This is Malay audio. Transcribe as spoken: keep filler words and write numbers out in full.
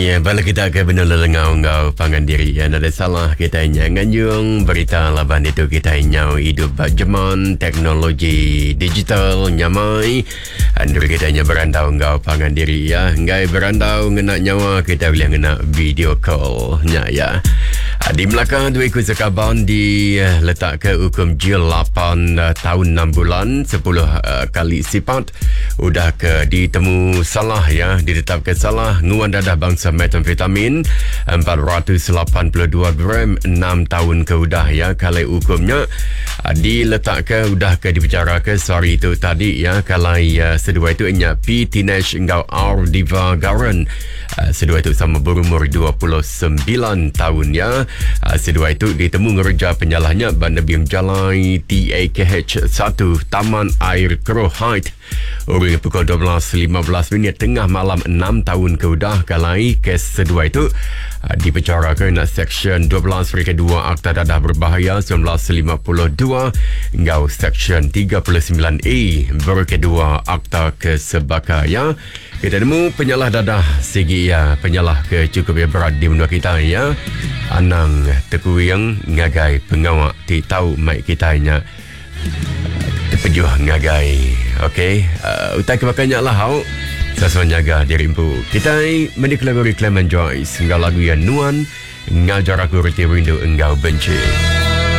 Ya, bala kita ke benar lengau ngau pangan diri ya, ada salah kita nganjung berita laban itu kita nyau hidup zaman teknologi digital nyamai andul kita nya berandau ngau pangan diri ya, ngai berandau ngena nyawa kita boleh ngena video call nya ya. Di Melaka dua ikut sekaban di uh, letak ke hukum jil lapan uh, tahun enam bulan sepuluh uh, kali sifat udah ke ditemu salah ya, ditetapkan salah nguan dadah bangsa metamfetamin empat ratus lapan puluh dua gram enam tahun ke udah ya kalau hukumnya uh, diletak ke udah ke dibicara ke sorry itu tadi ya kalau uh, sedua itu nya P Tinesh engkau R Diva Garan uh, sedua itu sama berumur dua puluh sembilan tahun ya. Uh, sedua itu ditemu ngerja penyalahnya ban Nabi Jalai T A K H satu Taman Air Keruh Height Uri pukul dua belas lima belas minit tengah malam enam tahun ke udah kalai kes sedua itu uh, dibicarakan seksyen dua belas Rika dua Akta Dadah Berbahaya seribu sembilan ratus lima puluh dua ngau seksyen tiga puluh sembilan A Berke dua Akta Kesebakaya. Kita nemu penyalah dadah segi ya, penyalah ke cukup ya berat di menua kita ya. Anang teku yang ngagai pengawak ti tahu mai kita nya terpejuh ngagai. Okey, uh, utai kebakannya lah hau. Sesuai jaga diri impu. Kita mendeklarasi Clement Joyce ngau lagu yang nuan ngajar aku reti rindu engkau benci.